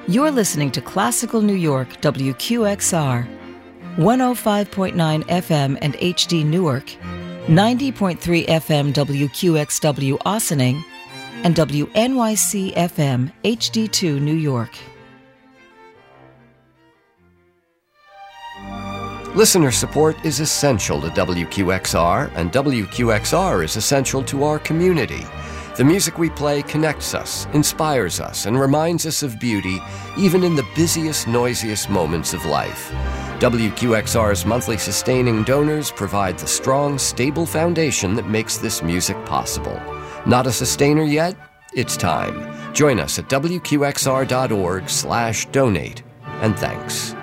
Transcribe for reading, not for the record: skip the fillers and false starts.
You're listening to Classical New York, WQXR, 105.9 FM and HD Newark, 90.3 FM WQXW Ossining, and WNYC FM HD2 New York. Listener support is essential to WQXR, and WQXR is essential to our community. The music we play connects us, inspires us, and reminds us of beauty, even in the busiest, noisiest moments of life. WQXR's monthly sustaining donors provide the strong, stable foundation that makes this music possible. Not a sustainer yet? It's time. Join us at WQXR.org/donate. And thanks.